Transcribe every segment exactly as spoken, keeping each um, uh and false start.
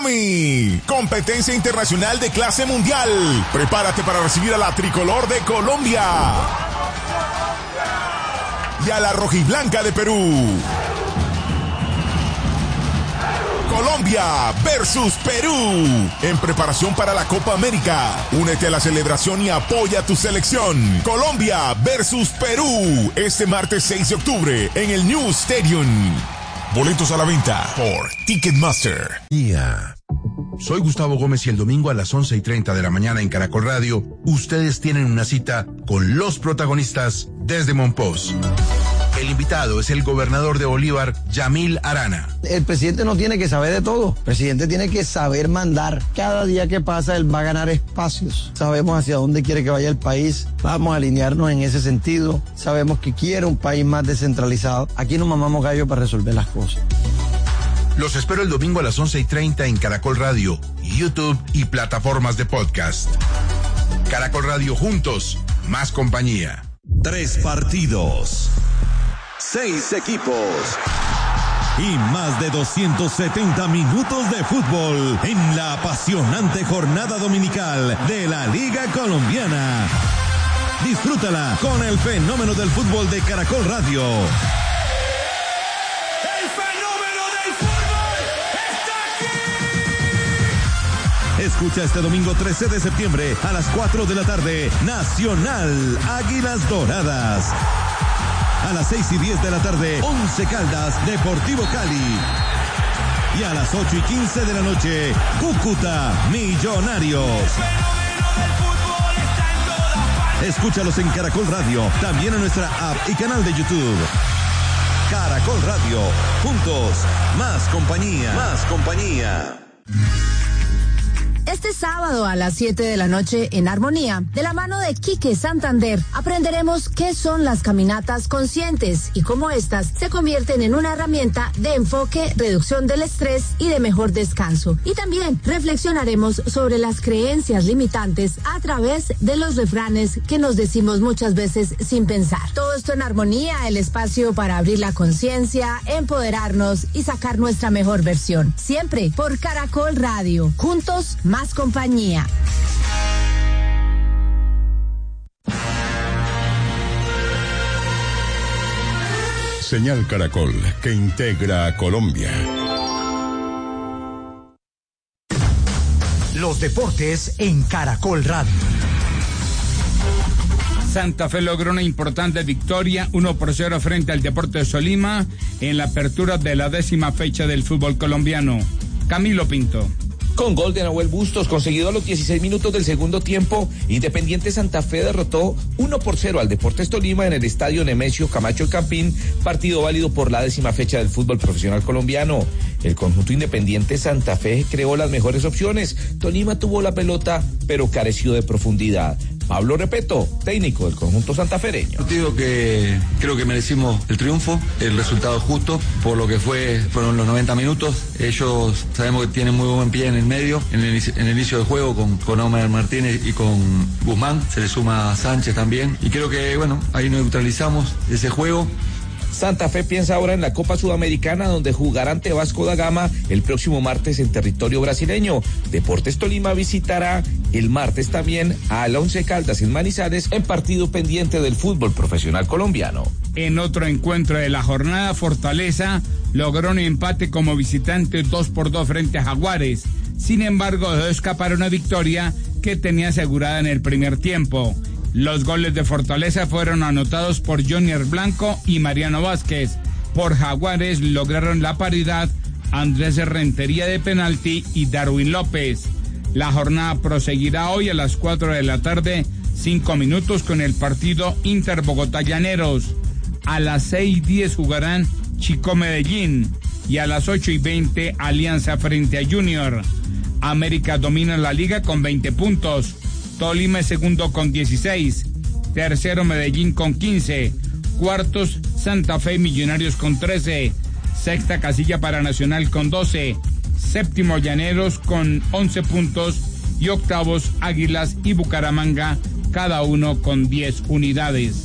Miami. Competencia internacional de clase mundial. Prepárate para recibir a la tricolor de Colombia y a la rojiblanca de Perú. Colombia versus Perú, en preparación para la Copa América. Únete a la celebración y apoya a tu selección. Colombia versus Perú, este martes seis de octubre en el New Stadium. Boletos a la venta por Ticketmaster. Yeah. Soy Gustavo Gómez y el domingo a las once y treinta de la mañana en Caracol Radio, ustedes tienen una cita con los protagonistas desde Monpós. El invitado es el gobernador de Bolívar, Yamil Arana. El presidente no tiene que saber de todo. El presidente tiene que saber mandar. Cada día que pasa, él va a ganar espacios. Sabemos hacia dónde quiere que vaya el país. Vamos a alinearnos en ese sentido. Sabemos que quiere un país más descentralizado. Aquí nos mamamos gallo para resolver las cosas. Los espero el domingo a las once y treinta en Caracol Radio, YouTube y plataformas de podcast. Caracol Radio, juntos, más compañía. Tres partidos, seis equipos y más de doscientos setenta minutos de fútbol en la apasionante jornada dominical de la Liga Colombiana. Disfrútala con el fenómeno del fútbol de Caracol Radio. Escucha este domingo trece de septiembre a las cuatro de la tarde, Nacional Águilas Doradas. A las seis y diez de la tarde, Once Caldas, Deportivo Cali. Y a las ocho y quince de la noche, Cúcuta, Millonarios. Escúchalos en Caracol Radio, también en nuestra app y canal de YouTube. Caracol Radio, juntos, más compañía, más compañía. Este sábado a las siete de la noche en Armonía, de la mano de Quique Santander, aprenderemos qué son las caminatas conscientes y cómo éstas se convierten en una herramienta de enfoque, reducción del estrés y de mejor descanso. Y también reflexionaremos sobre las creencias limitantes a través de los refranes que nos decimos muchas veces sin pensar. Todo esto en Armonía, el espacio para abrir la conciencia, empoderarnos y sacar nuestra mejor versión. Siempre por Caracol Radio. Juntos, más compañía. Señal Caracol, que integra a Colombia. Los deportes en Caracol Radio. Santa Fe logró una importante victoria, uno por cero frente al Deportes Tolima, en la apertura de la décima fecha del fútbol colombiano. Camilo Pinto. Con gol de Nahuel Bustos, conseguido a los dieciséis minutos del segundo tiempo, Independiente Santa Fe derrotó uno por cero al Deportes Tolima en el estadio Nemesio Camacho El Campín, partido válido por la décima fecha del fútbol profesional colombiano. El conjunto Independiente Santa Fe creó las mejores opciones. Tolima tuvo la pelota, pero careció de profundidad. Pablo Repeto, técnico del conjunto santafereño. Digo que creo que merecimos el triunfo, el resultado justo, por lo que fue fueron los noventa minutos. Ellos sabemos que tienen muy buen pie en el medio, en el, en el inicio del juego con, con Omar Martínez y con Guzmán, se le suma Sánchez también, y creo que bueno, ahí neutralizamos ese juego. Santa Fe piensa ahora en la Copa Sudamericana, donde jugará ante Vasco da Gama el próximo martes en territorio brasileño. Deportes Tolima visitará el martes también al Once Caldas en Manizales, en partido pendiente del fútbol profesional colombiano. En otro encuentro de la jornada, Fortaleza logró un empate como visitante dos por dos frente a Jaguares. Sin embargo, dejó escapar una victoria que tenía asegurada en el primer tiempo. Los goles de Fortaleza fueron anotados por Jonier Blanco y Mariano Vázquez. Por Jaguares lograron la paridad Andrés Rentería de penalti y Darwin López. La jornada proseguirá hoy a las cuatro de la tarde, cinco minutos, con el partido Inter Bogotá Llaneros. A las seis y diez jugarán Chico Medellín y a las ocho y veinte Alianza frente a Junior. América domina la liga con veinte puntos. Tolima es segundo con dieciséis, tercero Medellín con quince, cuartos Santa Fe y Millonarios con trece, sexta casilla para Nacional con doce, séptimo Llaneros con once puntos y octavos Águilas y Bucaramanga, cada uno con diez unidades.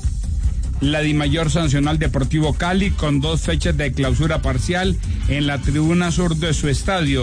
La Dimayor sancionó al Deportivo Cali con dos fechas de clausura parcial en la tribuna sur de su estadio.